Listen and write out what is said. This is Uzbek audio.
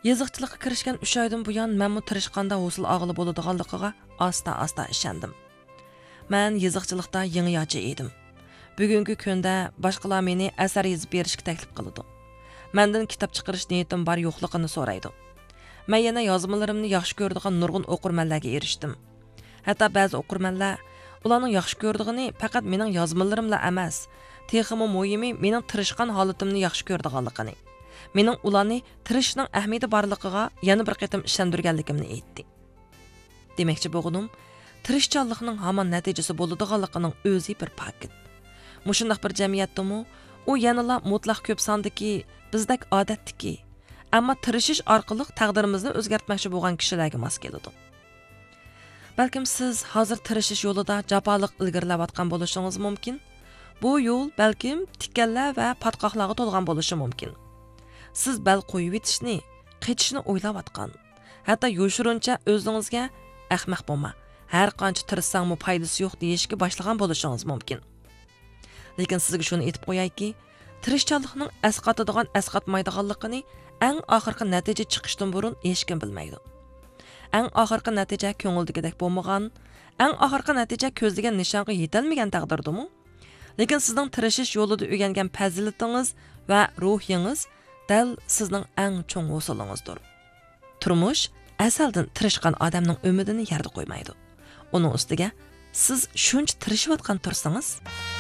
Yazıqçılıqqa kirishgan 3 oydan buyon menmu tirishqanda hosil og'ili bo'ladiganligiga asta-asta ishondim. Men yazıqçılıqda yangi yochi edim. Bugungi kunda boshqalar meni asar yozib berishga taklif qiladi. Mendan kitob chiqarish niyatim bor yo'qligini so'raydi. Men yana yozmalarimni yaxshi ko'radigan nurg'un o'qirmanlarga erishdim. Hatto ba'zi o'qirmanlar ularning yaxshi ko'rdigini faqat mening yozmalarimla emas, texmi muhimi mening tirishgan holatimni yaxshi ko'rdiganligini, mening ularni tirishning ahamiyati borligiga yana bir qatim ishondirganligimni aytdi. Demakchi bo'lganim, tirishchanlikning hamon natijasi bo'ladiganligining o'zi bir paket. Mushundaq bir jamiyatdami, u yanala mutlaq ko'p sondagi bizdak odatdiki, ammo tirishish orqali taqdirimizni o'zgartmoqchi bo'lgan kishilarga mos keladi. Balkim siz hozir tirishish yo'lida jafoliq ilgarilayotgan bo'lishingiz mumkin. Bu yo'l balkim tikanlar va patqoqlarga to'lgan bo'lishi mumkin. Siz bal qo'yib etishni, qechishni o'ylayotgan. Hatto yo'shiruncha o'zingizga ahmoq bo'lma. Har qancha tirishsangmi foydasi yo'q deyishga boshlagan bo'lishingiz mumkin. Lekin sizga shuni aytib qo'yayki, tirishchanlikning asqatadigan asqatmaydiganligini eng oxirgi natija chiqishdan burun hech kim bilmaydi. Eng oxirgi natija ko'ngildagidek bo'lmagan, eng oxirgi natija ko'zlagan nishonga yetolmagan taqdirdimi? Lekin sizning tirishish yo'lida o'rgangan fazilatingiz va ruhingiz dal sizning eng cho'ng hosilingizdir. Turmush asaldan tirishgan odamning umidini yerda qo'ymaydi. Uning ustiga siz shuncha tirishayotgan tursangiz,